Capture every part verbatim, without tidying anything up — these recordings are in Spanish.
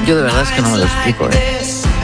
Yo de verdad es que no me lo explico, ¿eh?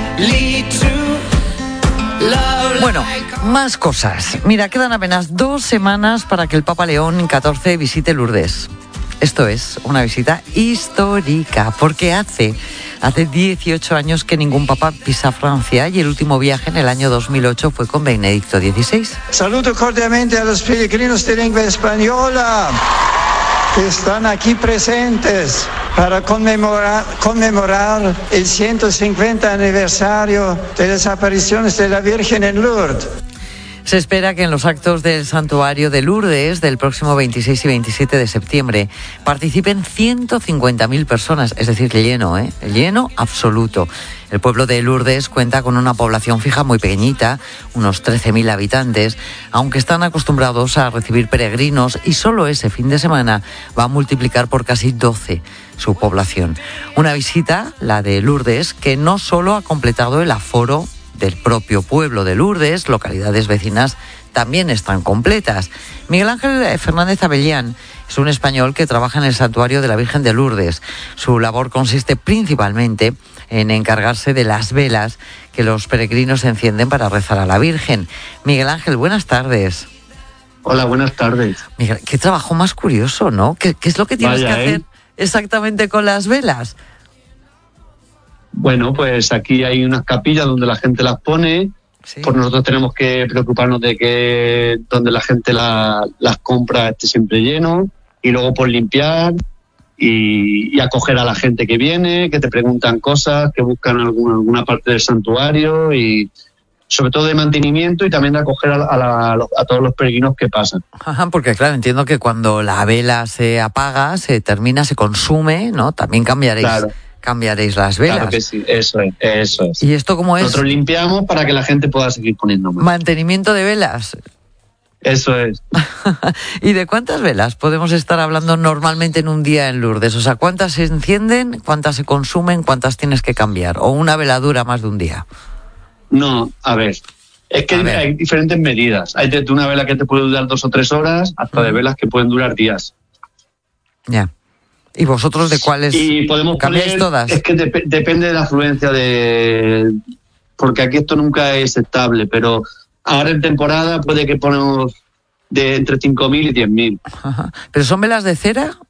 Bueno, más cosas. Mira, quedan apenas dos semanas para que el Papa León catorce visite Lourdes. Esto es una visita histórica, porque hace, hace dieciocho años que ningún papa pisa Francia y el último viaje en el año dos mil ocho fue con Benedicto dieciséis. Saludo cordialmente a los peregrinos de lengua española que están aquí presentes para conmemorar, conmemorar el ciento cincuenta aniversario de las apariciones de la Virgen en Lourdes. Se espera que en los actos del santuario de Lourdes del próximo veintiséis y veintisiete de septiembre participen ciento cincuenta mil personas, es decir, lleno, ¿eh? Lleno absoluto. El pueblo de Lourdes cuenta con una población fija muy pequeñita, unos trece mil habitantes, aunque están acostumbrados a recibir peregrinos y solo ese fin de semana va a multiplicar por casi doce su población. Una visita, la de Lourdes, que no solo ha completado el aforo del propio pueblo de Lourdes, localidades vecinas también están completas. Miguel Ángel Fernández Abellán es un español que trabaja en el santuario de la Virgen de Lourdes. Su labor consiste principalmente en encargarse de las velas que los peregrinos encienden para rezar a la Virgen. Miguel Ángel, buenas tardes. Hola, buenas tardes. Miguel, qué trabajo más curioso, ¿no? ¿Qué, qué es lo que tienes Vaya, que hacer ¿eh? exactamente con las velas? Bueno, pues aquí hay unas capillas donde la gente las pone. Sí. Pues nosotros tenemos que preocuparnos de que donde la gente la, las compra esté siempre lleno, y luego por limpiar y, y acoger a la gente que viene, que te preguntan cosas, que buscan alguna, alguna parte del santuario, y sobre todo de mantenimiento y también de acoger a, a, la, a todos los peregrinos que pasan. Ajá, porque claro, entiendo que cuando la vela se apaga, se termina, se consume, ¿no? También cambiaréis. Claro. Cambiaréis las velas. Claro que sí, eso es, eso es. ¿Y esto cómo es? Nosotros limpiamos para que la gente pueda seguir poniendo más. Mantenimiento de velas. Eso es. ¿Y de cuántas velas podemos estar hablando normalmente en un día en Lourdes? O sea, ¿cuántas se encienden, cuántas se consumen, cuántas tienes que cambiar? ¿O una vela dura más de un día? No, a ver, es que hay, hay diferentes medidas. Hay desde una vela que te puede durar dos o tres horas hasta uh-huh. de velas que pueden durar días. Ya. ¿Y vosotros de cuáles y podemos cambiáis poner, todas? Es que dep- depende de la afluencia de... Porque aquí esto nunca es estable, pero ahora en temporada puede que ponemos de entre cinco mil y diez mil. Ajá. ¿Pero son velas de cera?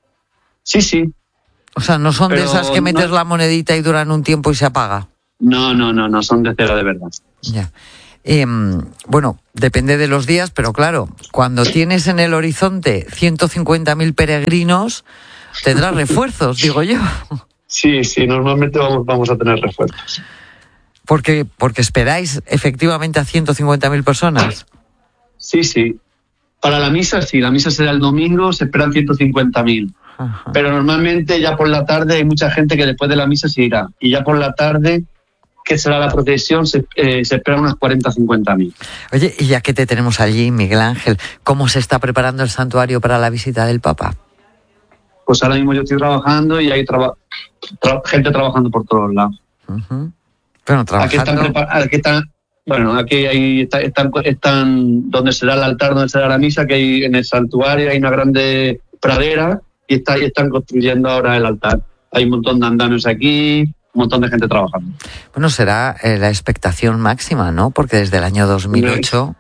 Sí, sí. O sea, ¿no son pero de esas que metes no... la monedita y duran un tiempo y se apaga? No, no, no, no, son de cera de verdad. Ya. Eh, bueno, depende de los días, pero claro, cuando tienes en el horizonte ciento cincuenta mil peregrinos, tendrás refuerzos, digo yo. Sí, sí, normalmente vamos, vamos a tener refuerzos. Porque, porque esperáis efectivamente a ciento cincuenta mil personas. Sí, sí. Para la misa, sí, la misa será el domingo, se esperan ciento cincuenta mil. Pero normalmente ya por la tarde hay mucha gente que después de la misa se irá. Y ya por la tarde, que será la procesión, se, eh, se esperan unas cuarenta a cincuenta mil. Oye, y ya que te tenemos allí, Miguel Ángel, ¿cómo se está preparando el santuario para la visita del Papa? Pues ahora mismo yo estoy trabajando y hay traba- tra- gente trabajando por todos lados. Uh-huh. Bueno, trabajando... Aquí están, prepar- aquí están, bueno, aquí hay, está, están, están donde será el altar, donde será la misa, que hay en el santuario hay una grande pradera y, está, y están construyendo ahora el altar. Hay un montón de andamios aquí, un montón de gente trabajando. Bueno, será eh, la expectación máxima, ¿no? Porque desde el año dos mil ocho...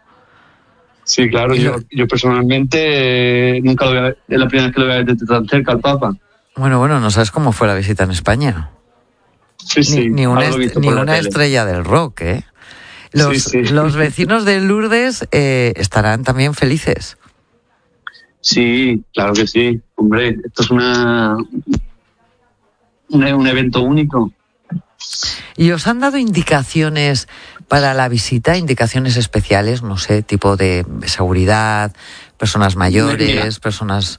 Sí, claro, yo, yo personalmente eh, nunca lo voy a ver, es la primera vez que lo voy a ver desde tan cerca al Papa. Bueno, bueno, no sabes cómo fue la visita en España. Sí, sí. Ni, ni una, est- ni una estrella del rock, ¿eh? Los, sí, sí. los vecinos de Lourdes eh, estarán también felices. Sí, claro que sí. Hombre, esto es una un, un evento único. ¿Y os han dado indicaciones para la visita, indicaciones especiales, no sé, tipo de seguridad, personas mayores, Mira, personas...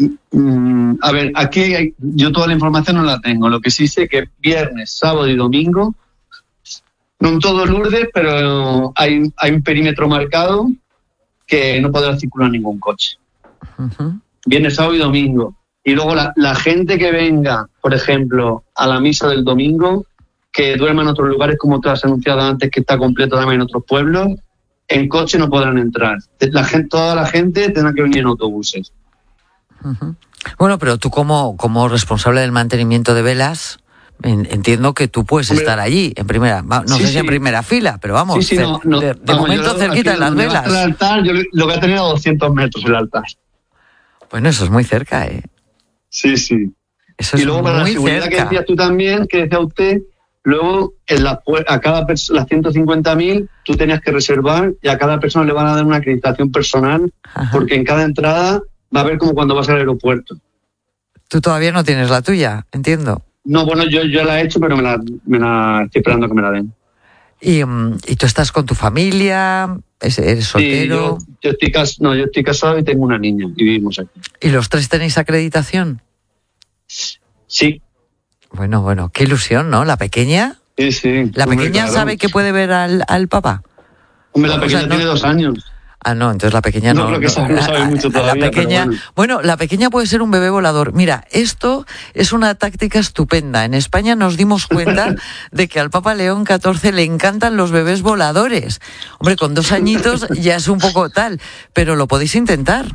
A ver, aquí hay, yo toda la información no la tengo. Lo que sí sé que viernes, sábado y domingo, no en todo Lourdes, pero hay, hay un perímetro marcado que no podrá circular ningún coche. Uh-huh. Viernes, sábado y domingo. Y luego la, la gente que venga, por ejemplo, a la misa del domingo, que duerma en otros lugares, como te has anunciado antes, que está completo también en otros pueblos, en coche no podrán entrar. La gente, toda la gente tendrá que venir en autobuses. Uh-huh. Bueno, pero tú como, como responsable del mantenimiento de velas, Entiendo que tú puedes Hombre, estar allí, en primera, no sí, sé si sí. en primera fila, pero vamos, sí, sí, no, no, de, de vamos, momento yo, cerquita de las velas. El altar, yo lo voy a tener a doscientos metros el altar. Bueno, eso es muy cerca, ¿eh? Sí, sí. Eso y es luego muy para la seguridad cerca. que decías tú también, que decía usted, luego en la, a cada persona, las ciento cincuenta mil, tú tenías que reservar y a cada persona le van a dar una acreditación personal, Ajá. porque en cada entrada va a ver como cuando vas al aeropuerto. Tú todavía no tienes la tuya, entiendo. No, bueno, yo, yo la he hecho, pero me la, me la estoy esperando que me la den. ¿Y, y tú estás con tu familia? ¿Eres soltero? Sí, yo, yo, estoy cas- no, yo estoy casado y tengo una niña y vivimos aquí. ¿Y los tres tenéis acreditación? Sí. Bueno, bueno, qué ilusión, ¿no? ¿La pequeña? Sí, sí. ¿La Hombre, pequeña claro. sabe que puede ver al, al papá? Hombre, la pequeña o sea, no... tiene dos años. Ah, no, entonces la pequeña no. No creo que sabe, no sabe mucho todavía. La pequeña, pero bueno. bueno, la pequeña puede ser un bebé volador. Mira, esto es una táctica estupenda. En España nos dimos cuenta de que al Papa León catorce le encantan los bebés voladores. Hombre, con dos añitos ya es un poco tal, pero lo podéis intentar.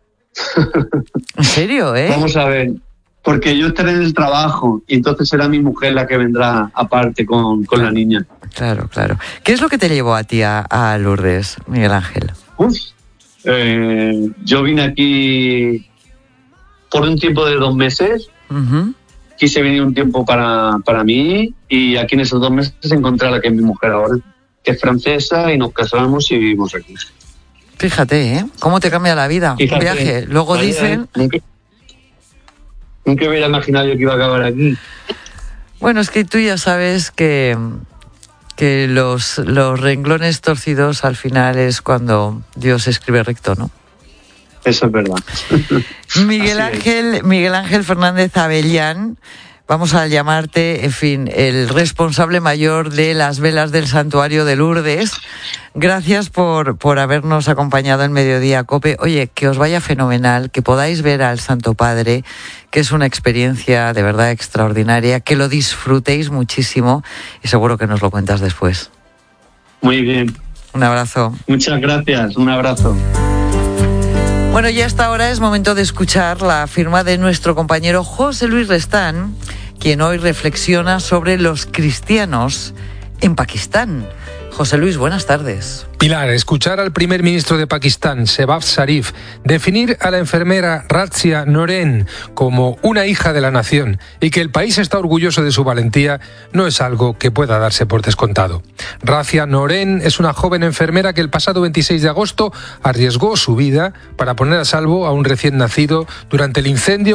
En serio, ¿eh? Vamos a ver. Porque yo estaré en el trabajo y entonces será mi mujer la que vendrá aparte con, con claro, la niña. Claro, claro. ¿Qué es lo que te llevó a ti a, a Lourdes, Miguel Ángel? Uf, eh, yo vine aquí por un tiempo de dos meses. Uh-huh. Quise venir un tiempo para, para mí y aquí en esos dos meses encontré a la que es mi mujer ahora, que es francesa, y nos casamos y vivimos aquí. Fíjate, ¿eh? ¿Cómo te cambia la vida? Fíjate, un viaje. Luego vaya, dicen... Nunca, nunca hubiera imaginado yo que iba a acabar aquí. Bueno, es que tú ya sabes que... que los, los renglones torcidos al final es cuando Dios escribe recto, ¿no? Eso es verdad. Miguel Ángel, Miguel Ángel Fernández Avellán, vamos a llamarte, en fin, el responsable mayor de las velas del Santuario de Lourdes. Gracias por, por habernos acompañado en Mediodía Cope. Oye, que os vaya fenomenal, que podáis ver al Santo Padre, que es una experiencia de verdad extraordinaria, que lo disfrutéis muchísimo y seguro que nos lo cuentas después. Muy bien. Un abrazo. Muchas gracias, un abrazo. Bueno, ya hasta ahora es momento de escuchar la firma de nuestro compañero José Luis Restán, quien hoy reflexiona sobre los cristianos en Pakistán. José Luis, buenas tardes. Pilar, escuchar al primer ministro de Pakistán, Shehbaz Sharif, definir a la enfermera Razia Noreen como una hija de la nación y que el país está orgulloso de su valentía no es algo que pueda darse por descontado. Razia Noreen es una joven enfermera que el pasado veintiséis de agosto arriesgó su vida para poner a salvo a un recién nacido durante el incendio